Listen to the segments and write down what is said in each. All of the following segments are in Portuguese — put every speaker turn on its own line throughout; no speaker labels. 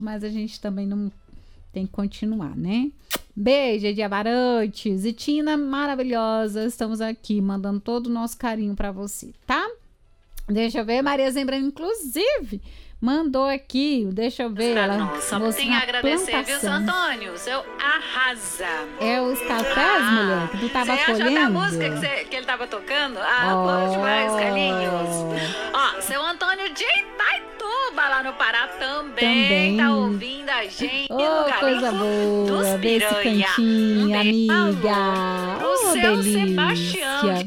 mas a gente também não tem que continuar, né? Beijo, Edi Avarantes e Tina maravilhosa, estamos aqui mandando todo o nosso carinho para você, tá? Deixa eu ver, Maria Zembrana, inclusive, mandou aqui, deixa eu ver. Ela
só tem a agradecer, viu, seu Antônio? Seu arrasa.
É os cafés, mulher, que tu tava colhendo? Você
a música que ele tava tocando? Bom demais, Carlinhos. Ó, seu Antônio de Itaituba, lá no Pará, também tá ouvindo a gente.
Coisa boa, ver esse cantinho, amiga.
Pro seu
delícia.
Sebastião.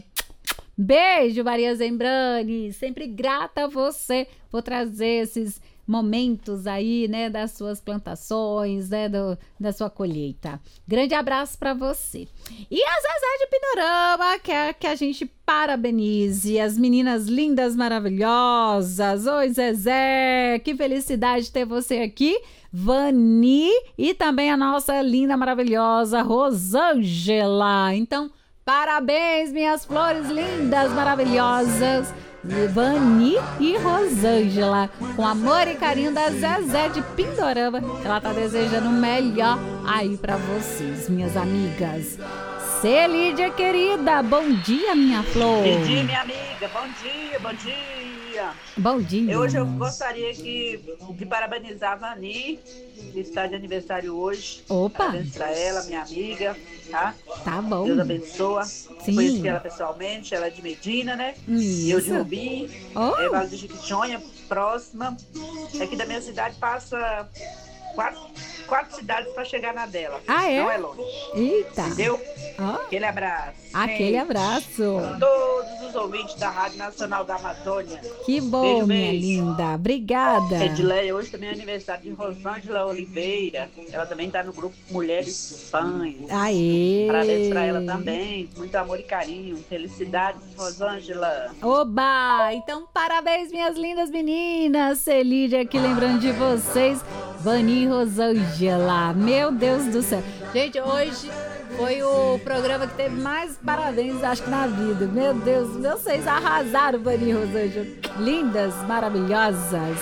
Beijo, Maria Zembrani, sempre grata a você. Vou trazer esses momentos aí, né, das suas plantações, né, da sua colheita. Grande abraço para você. E a Zezé de Pindorama quer que a gente parabenize as meninas lindas, maravilhosas. Oi, Zezé, que felicidade ter você aqui. Vani e também a nossa linda, maravilhosa Rosângela. Então, parabéns, minhas flores lindas, maravilhosas, Vani e Rosângela, com amor e carinho da Zezé de Pindorama. Ela tá desejando o melhor aí pra vocês, minhas amigas. Celídia, querida, bom dia, minha flor.
Bom dia, minha amiga, bom dia, bom dia.
Bom dia.
Hoje eu gostaria de parabenizar a Vani, que está de aniversário hoje.
Opa!
Parabéns pra ela, minha amiga, tá?
Tá bom.
Deus abençoa.
Sim.
Conheci ela pessoalmente, ela é de Medina, né?
Isso.
E eu de Rubim,
Oh.
Vale do Jequitinhonha, próxima. Aqui da minha cidade passa quatro cidades para chegar na dela.
Ah, é?
Não é longe.
Eita.
Entendeu?
Oh.
Aquele abraço.
Aquele abraço.
Todos os ouvintes da Rádio Nacional da Amazônia.
Que bom,
Beijo,
minha
beijo.
linda. Obrigada.
Edileia, hoje também é aniversário de Rosângela Oliveira. Ela também está no grupo Mulheres Pães.
Aê.
Parabéns para ela também. Muito amor e carinho. Felicidades, Rosângela.
Oba! Então, parabéns, minhas lindas meninas. Celídia aqui lembrando de vocês. Vani e Rosângela. Meu Deus do céu. Gente, hoje foi o programa que teve mais parabéns, acho que na vida. Meu Deus, vocês arrasaram, Vani e Rosângela. Lindas, maravilhosas.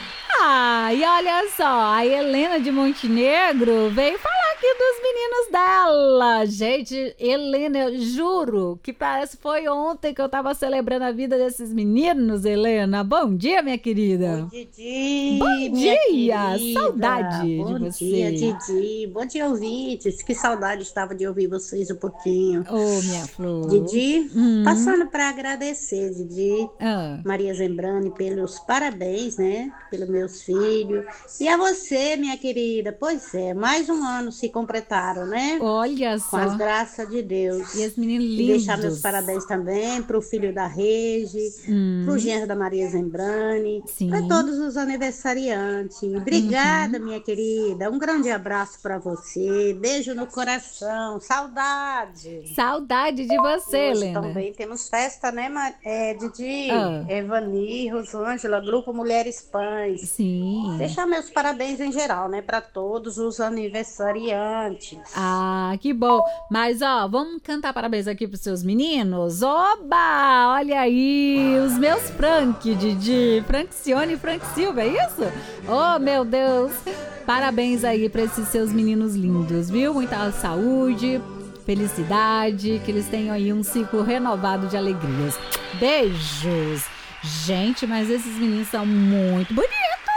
E olha só, a Helena de Montenegro veio falar aqui dos meninos dela. Gente, Helena, eu juro que parece que foi ontem que eu tava celebrando a vida desses meninos, Helena. Bom dia, minha querida.
Bom Didi.
Bom dia,
Querida.
saudade
Bom
de você.
Bom dia, Didi. Bom dia, ouvintes. Que saudade estava de ouvir vocês um pouquinho.
Minha flor.
Didi, passando para agradecer, Didi,
Ah.
Maria Zembrani, pelos parabéns, né? Pelos meus filhos. E a você, minha querida. Pois é, mais um ano se completaram, né?
Olha só.
Com as graças de Deus.
E as meninas lindas.
E deixar meus parabéns também para o filho da Regi, para o genro da Maria Zembrani, para todos os aniversariantes. Obrigada, minha querida. Um grande abraço para você. Beijo no coração. Saudade.
Saudade de você,
Hoje
Helena.
também temos festa, né, Didi?
Ah.
Evani, Rosângela, Grupo Mulheres Pães.
Sim.
Deixar meus parabéns em geral, né, para todos os aniversariantes.
Que bom. Mas, vamos cantar parabéns aqui pros seus meninos? Oba! Olha aí, os meus Frank, Didi. Francione e Frank Silva, é isso? Oh, meu Deus. Parabéns aí pra esses seus meninos lindos, viu? Muita saúde, felicidade, que eles tenham aí um ciclo renovado de alegrias. Beijos. Gente, mas esses meninos são muito bonitos.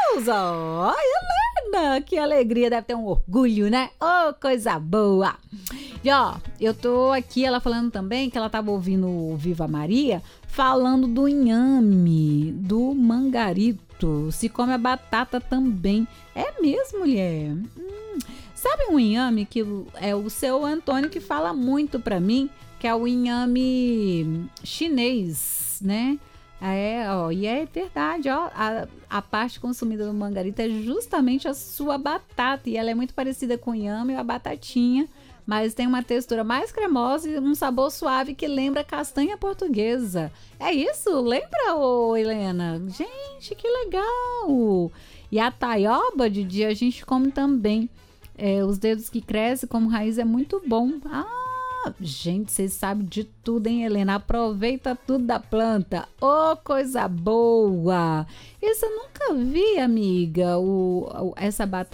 Helena, que alegria, deve ter um orgulho, né? Coisa boa. E eu tô aqui, ela falando também que ela tava ouvindo o Viva Maria, falando do inhame, do mangarito, se come a batata também. É mesmo, mulher? Sabe um inhame que é o seu Antônio que fala muito pra mim, que é o inhame chinês, né? E é verdade, a parte consumida do mangarito é justamente a sua batata, e ela é muito parecida com o inhame ou a batatinha, mas tem uma textura mais cremosa e um sabor suave que lembra castanha portuguesa. É isso? Lembra, Helena? Gente, que legal! E a taioba, a gente come também. Os dedos que crescem como raiz é muito bom. Gente, vocês sabem de tudo, hein, Helena? Aproveita tudo da planta. Ô, coisa boa! Isso eu nunca vi, amiga, essa batata